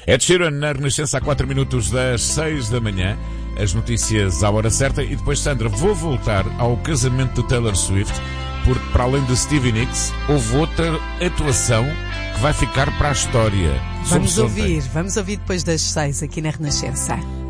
Ed Sheeran na Renascença a 4 minutos das 6 da manhã. As notícias à hora certa. E depois, Sandra, vou voltar ao casamento de Taylor Swift, porque para além de Stevie Nicks, houve outra atuação que vai ficar para a história. Vamos ouvir depois das 6 aqui na Renascença.